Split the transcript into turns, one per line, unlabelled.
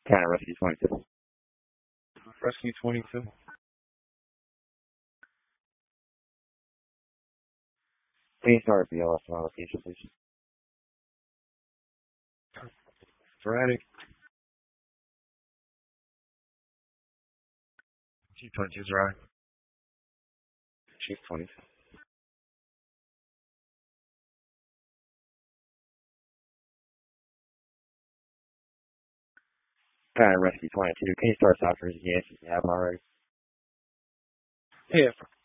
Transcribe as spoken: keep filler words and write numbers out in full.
Kind of Rescue twenty-two.
Rescue twenty-two.
Can you start B L S on location, please?
Sporadic. Chief twenty-two is right.
Chief twenty-two. Kind of Rescue twenty-two. Can you start South Jersey Games if you haven't already?
Yeah,